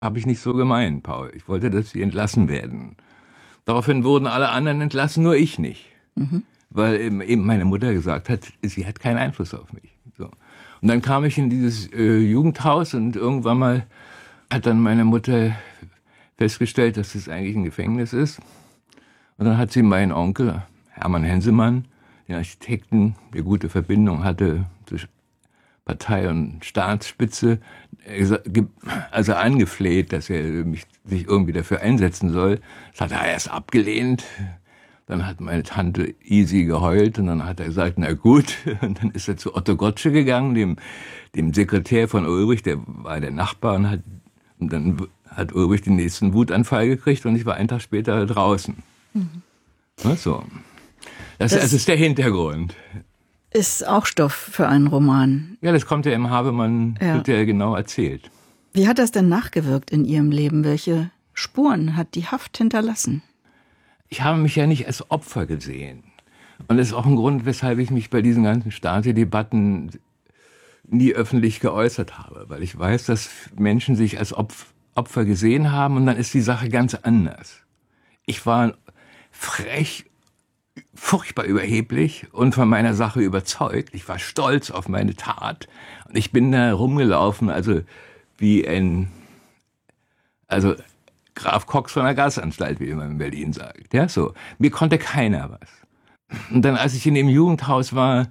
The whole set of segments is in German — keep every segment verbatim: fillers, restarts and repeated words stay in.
Habe ich nicht so gemeint, Paul. Ich wollte, dass sie entlassen werden. Daraufhin wurden alle anderen entlassen, nur ich nicht. Mhm. Weil eben meine Mutter gesagt hat, sie hat keinen Einfluss auf mich. So. Und dann kam ich in dieses äh, Jugendhaus und irgendwann mal hat dann meine Mutter festgestellt, dass das eigentlich ein Gefängnis ist. Und dann hat sie meinen Onkel, Hermann Hensemann, den Architekten, der gute Verbindung hatte zwischen Partei und Staatsspitze, also angefleht, dass er mich, sich irgendwie dafür einsetzen soll. Das hat er erst abgelehnt. Dann hat meine Tante Isi geheult und dann hat er gesagt, na gut. Und dann ist er zu Otto Gottschee gegangen, dem, dem Sekretär von Ulrich, der war der Nachbar, und, hat, und dann hat Ulrich den nächsten Wutanfall gekriegt und ich war einen Tag später draußen. Mhm. Na, so. Das, das, das ist der Hintergrund. Ist auch Stoff für einen Roman. Ja, das kommt ja im Havemann, ja. Wird ja genau erzählt. Wie hat das denn nachgewirkt in Ihrem Leben? Welche Spuren hat die Haft hinterlassen? Ich habe mich ja nicht als Opfer gesehen. Und das ist auch ein Grund, weshalb ich mich bei diesen ganzen Stasi-Debatten nie öffentlich geäußert habe. Weil ich weiß, dass Menschen sich als Opfer gesehen haben und dann ist die Sache ganz anders. Ich war frech, furchtbar überheblich und von meiner Sache überzeugt. Ich war stolz auf meine Tat und ich bin da rumgelaufen, also wie ein, also Graf Cox von der Gasanstalt, wie man in Berlin sagt. Ja, so. Mir konnte keiner was. Und dann, als ich in dem Jugendhaus war,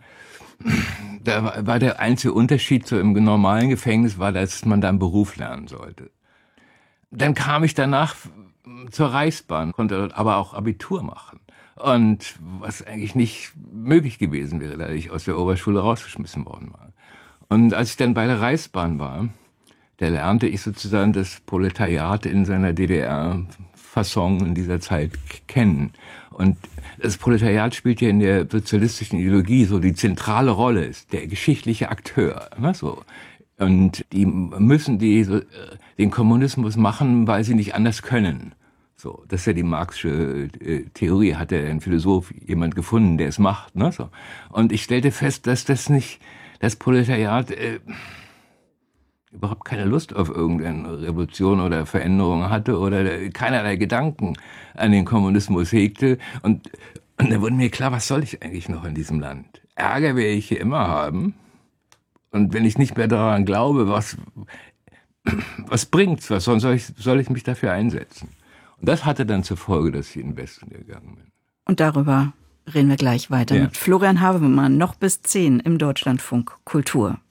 da war der einzige Unterschied zu einem normalen Gefängnis, war, dass man da einen Beruf lernen sollte. Dann kam ich danach zur Reichsbahn, konnte dort aber auch Abitur machen. Und was eigentlich nicht möglich gewesen wäre, da ich aus der Oberschule rausgeschmissen worden war. Und als ich dann bei der Reichsbahn war, da lernte ich sozusagen das Proletariat in seiner D D R-Fasson in dieser Zeit kennen. Und das Proletariat spielt ja in der sozialistischen Ideologie so die zentrale Rolle, ist der geschichtliche Akteur. Ne, so. Und die müssen die, so, den Kommunismus machen, weil sie nicht anders können. So, das ist ja die marxische äh, Theorie, hat ja ein Philosoph, jemand gefunden, der es macht. Ne, so. Und ich stellte fest, dass das nicht, das Proletariat äh, überhaupt keine Lust auf irgendeine Revolution oder Veränderung hatte oder keinerlei Gedanken an den Kommunismus hegte. Und, und da wurde mir klar, was soll ich eigentlich noch in diesem Land? Ärger werde ich hier immer haben. Und wenn ich nicht mehr daran glaube, was, was bringt's? Was soll ich, soll ich mich dafür einsetzen? Und das hatte dann zur Folge, dass ich in den Westen gegangen bin. Und darüber reden wir gleich weiter ja. mit Florian Havemann, noch bis zehn im Deutschlandfunk Kultur.